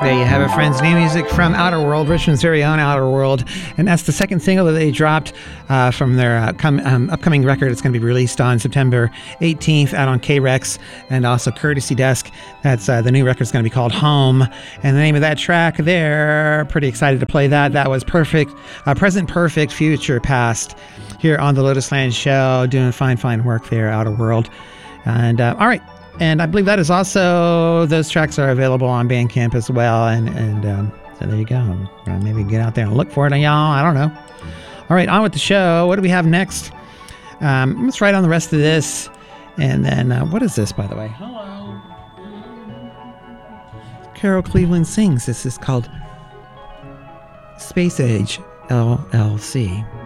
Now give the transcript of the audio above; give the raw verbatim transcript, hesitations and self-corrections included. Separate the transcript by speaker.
Speaker 1: There you have it, friends. New music from Outer World, Richmond's very own Outer World. And that's the second single that they dropped uh, from their uh, com- um, upcoming record. It's going to be released on September eighteenth out on K-Rex and also Courtesy Desk. That's uh, the new record's going to be called Home. And the name of that track there, pretty excited to play that. That was Perfect, uh, Present Perfect, Future Past here on the Lotus Land Show. Doing fine, fine work there, Outer World. And uh, all right. And I believe that is also, those tracks are available on Bandcamp as well. And, and um, so there you go. Uh, maybe get out there and look for it, y'all. I don't know. All right, on with the show. What do we have next? Um, let's write on the rest of this. And then, uh, what is this, by the way? Hello. Carol Cleveland Sings. This is called Space Age L L C.